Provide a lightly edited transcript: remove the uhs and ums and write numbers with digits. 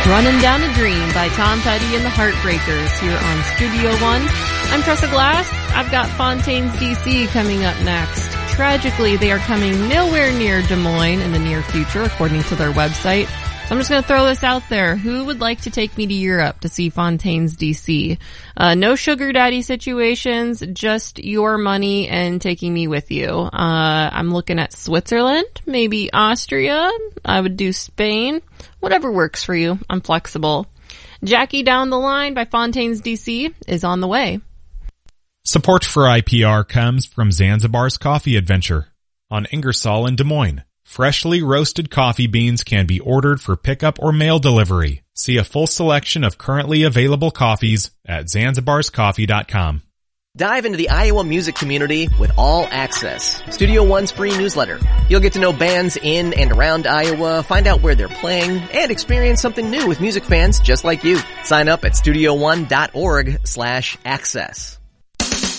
Running Down a Dream by Tom Petty and the Heartbreakers here on Studio One. I'm Tressa Glass. I've got Fontaines DC coming up next. Tragically, they are coming nowhere near Des Moines in the near future, according to their website. So I'm just going to throw this out there. Who would like to take me to Europe to see Fontaines DC? No sugar daddy situations, just your money and taking me with you. I'm looking at Switzerland, maybe Austria. I would do Spain. Whatever works for you. I'm flexible. Jackie Down the Line by Fontaines DC is on the way. Support for IPR comes from Zanzibar's Coffee Adventure on Ingersoll in Des Moines. Freshly roasted coffee beans can be ordered for pickup or mail delivery. See a full selection of currently available coffees at zanzibarscoffee.com. Dive into the Iowa music community with All Access, Studio One's free newsletter. You'll get to know bands in and around Iowa, find out where they're playing, and experience something new with music fans just like you. Sign up at studioone.org/access.